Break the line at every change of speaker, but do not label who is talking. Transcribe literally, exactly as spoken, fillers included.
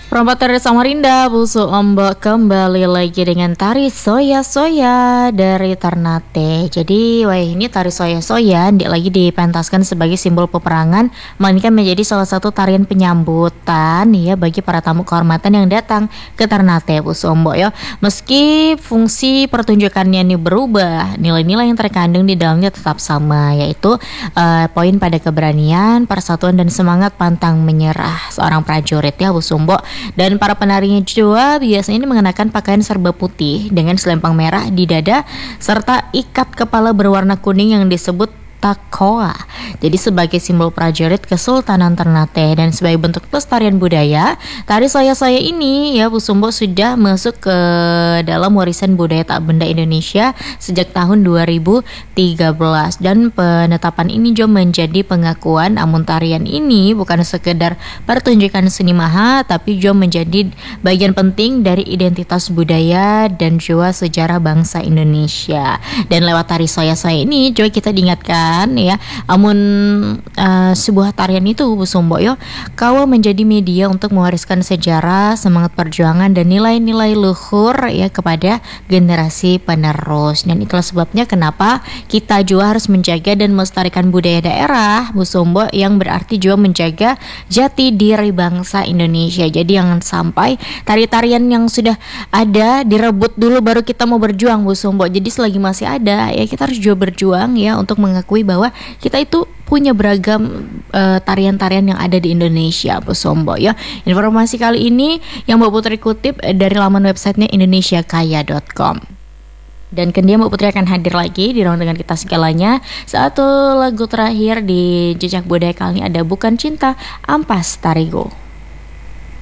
Perompak dari Samarinda, Busu Ombak kembali lagi dengan tari soya-soya dari Ternate. Jadi, wah ini tari soya-soya lagi dipentaskan sebagai simbol peperangan, melainkan menjadi salah satu tarian penyambutan ya bagi para tamu kehormatan yang datang ke Ternate, Busu Ombak ya. Meski fungsi pertunjukannya ini berubah, nilai-nilai yang terkandung di dalamnya tetap sama, yaitu uh, poin pada keberanian, persatuan dan semangat pantang menyerah seorang prajurit ya, Busu Ombak. Dan para penarinya juga biasanya ini mengenakan pakaian serba putih dengan selempang merah di dada serta ikat kepala berwarna kuning yang disebut takoa. Jadi sebagai simbol prajurit Kesultanan Ternate dan sebagai bentuk pelestarian budaya, tari soya-soya ini ya Bu Sumbo sudah masuk ke dalam warisan budaya tak benda Indonesia sejak tahun dua ribu tiga belas, dan penetapan ini juga menjadi pengakuan amun tarian ini bukan sekedar pertunjukan seni maha, tapi juga menjadi bagian penting dari identitas budaya dan juga sejarah bangsa Indonesia. Dan lewat tari soya-soya ini juga kita diingatkan ya, amun uh, sebuah tarian itu Bu Sumbo yo, kawa menjadi media untuk mewariskan sejarah, semangat perjuangan dan nilai-nilai luhur ya kepada generasi penerus. Dan itulah sebabnya kenapa kita juga harus menjaga dan melestarikan budaya daerah Bu Sumbo, yang berarti juga menjaga jati diri bangsa Indonesia. Jadi jangan sampai tari-tarian yang sudah ada direbut dulu baru kita mau berjuang Bu Sumbo. Jadi selagi masih ada ya kita harus juga berjuang ya untuk mengakui bahwa kita itu punya beragam uh, tarian-tarian yang ada di Indonesia Bu Sombo ya. Informasi kali ini yang Mbak Putri kutip dari laman websitenya indonesia kaya dot com. Dan kemudian Mbak Putri akan hadir lagi di ruang dengan kita segalanya. Satu lagu terakhir di Jejak Budaya kali ini ada Bukan Cinta, Ampas Tarigo.